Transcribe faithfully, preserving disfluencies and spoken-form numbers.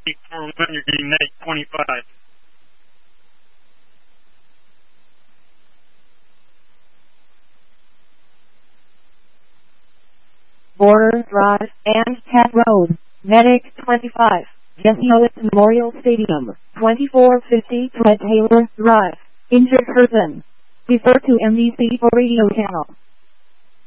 For when you're getting night twenty-five. Border Drive and Cat Road, Medic twenty-five, Jesse Owens Memorial Stadium, twenty-four fifty Fred Taylor Drive, injured person. Refer to M D C for radio channel.